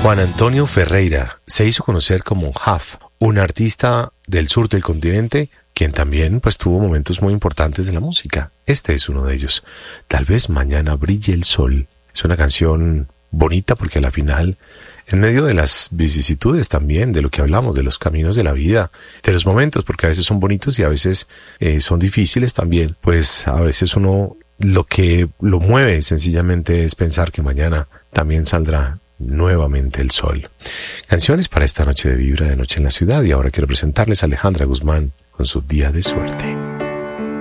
Juan Antonio Ferreira se hizo conocer como Huff, un artista del sur del continente, quien también pues tuvo momentos muy importantes de la música. Este es uno de ellos. Tal vez mañana brille el sol. Es una canción bonita porque a la final, en medio de las vicisitudes también, de lo que hablamos, de los caminos de la vida, de los momentos, porque a veces son bonitos y a veces son difíciles también, pues a veces uno lo que lo mueve sencillamente es pensar que mañana también saldrá nuevamente el sol. Canciones para esta noche de Vibra de Noche en la Ciudad, y ahora quiero presentarles a Alejandra Guzmán con su Día de Suerte.